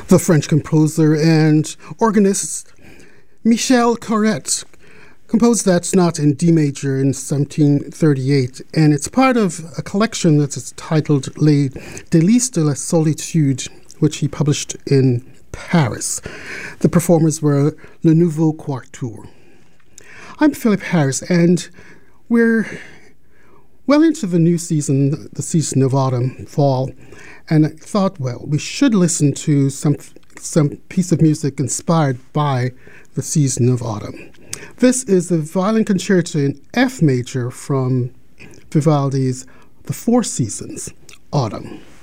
The French composer and organist Michel Corrette composed that sonata in D major in 1738, and it's part of a collection that's titled Les Délices de la Solitude, which he published in Paris. The performers were Le Nouveau Quatuor. I'm Philip Harris, and we're well into the new season, the season of autumn, fall, and I thought, well, we should listen to some piece of music inspired by the season of autumn. This is the violin concerto in F major from Vivaldi's The Four Seasons, Autumn.